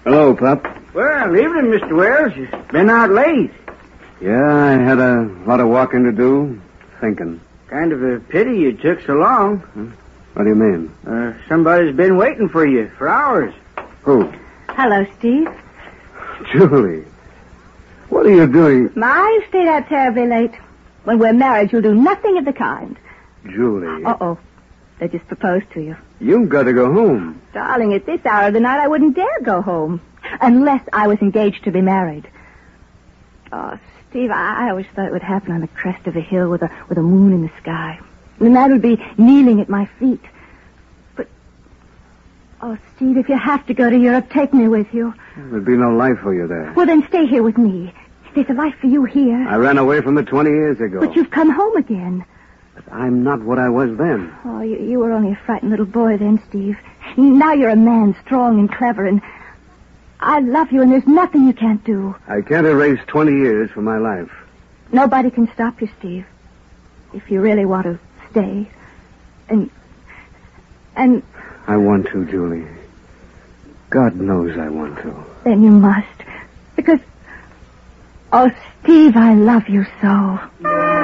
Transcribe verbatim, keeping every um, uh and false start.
Hello, Pup. Well, evening, Mister Wells. You've been out late. Yeah, I had a lot of walking to do. Thinking. Kind of a pity you took so long. Hmm? What do you mean? Uh, somebody's been waiting for you for hours. Who? Hello, Steve. Julie. What are you doing? I stayed out terribly late. When we're married, you'll do nothing of the kind. Julie. Uh-oh. They just proposed to you. You've got to go home. Darling, at this hour of the night, I wouldn't dare go home. Unless I was engaged to be married. Oh, Steve, I, I always thought it would happen on the crest of a hill with a with a moon in the sky. And that would be kneeling at my feet. But, oh, Steve, if you have to go to Europe, take me with you. There'd be no life for you there. Well, then stay here with me. There's a life for you here. I ran away from it twenty years ago. But you've come home again. But I'm not what I was then. Oh, you, you were only a frightened little boy then, Steve. Now you're a man, strong and clever, and I love you, and there's nothing you can't do. I can't erase twenty years from my life. Nobody can stop you, Steve. If you really want to stay. And... And... I want to, Julie. God knows I want to. Then you must. Because... Oh, Steve, I love you so.